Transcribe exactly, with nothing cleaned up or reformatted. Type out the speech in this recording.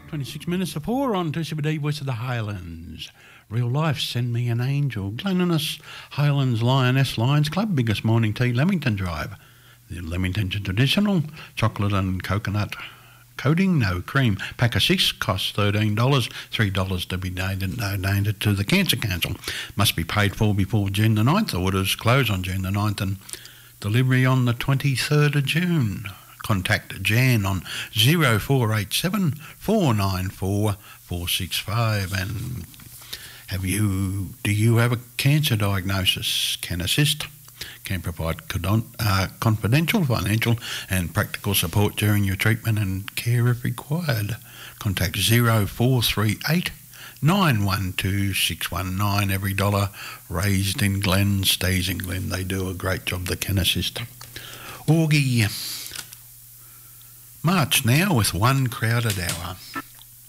twenty-six minutes to four on two C B D Voice of the Highlands. Real life, send me an angel. Cleanliness, Highlands Lioness Lions Club, biggest morning tea, Leamington Drive. The Leamington traditional, chocolate and coconut coating, no cream. Pack of six costs thirteen dollars, three dollars to be donated, donated to the Cancer Council. Must be paid for before June the ninth. Orders close on June the ninth and delivery on the twenty-third of June. Contact Jan on zero four eight seven, four nine four, four six five. And have you, do you have a cancer diagnosis? Can assist. Can provide con- uh, confidential, financial and practical support during your treatment and care if required. Contact zero four three eight, nine one two, six one nine. Every dollar raised in Glen stays in Glen. They do a great job, the Can Assist. Augie. March now with one crowded hour.